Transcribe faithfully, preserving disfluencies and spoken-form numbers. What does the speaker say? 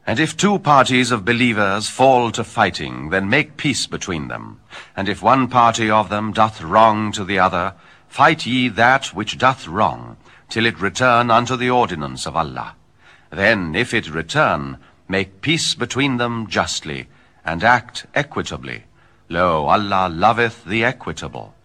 And if two parties of believers fall to fighting, then make peace between them. And if one party of them doth wrong to the other, fight ye that which doth wrong, till it return unto the ordinance of Allah. Then, if it return, make peace between them justly, and act equitably. Lo, Allah loveth the equitable.